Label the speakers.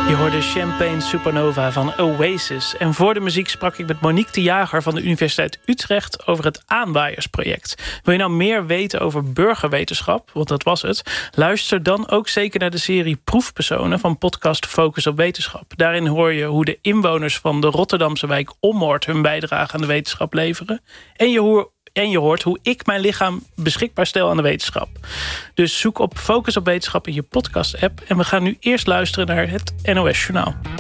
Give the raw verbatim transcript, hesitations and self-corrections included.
Speaker 1: Je hoorde Champagne Supernova van Oasis. En voor de muziek sprak ik met Monique de Jager van de Universiteit Utrecht over het Aanwaaiersproject. Wil je nou meer weten over burgerwetenschap, want dat was het? Luister dan ook zeker naar de serie Proefpersonen van podcast Focus op Wetenschap. Daarin hoor je hoe de inwoners van de Rotterdamse wijk Ommoord hun bijdrage aan de wetenschap leveren. En je hoort En je hoort hoe ik mijn lichaam beschikbaar stel aan de wetenschap. Dus zoek op Focus op Wetenschap in je podcast-app. En we gaan nu eerst luisteren naar het N O S Journaal.